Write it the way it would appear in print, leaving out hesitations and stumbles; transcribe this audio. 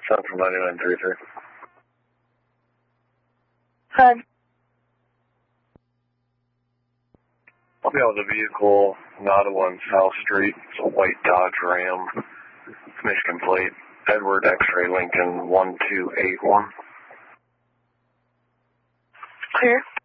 Central 9933. HUD. I'll be out with a vehicle in Ottawa on South Street. It's a white Dodge Ram. Michigan plate. Edward X-ray Lincoln 1281. Clear.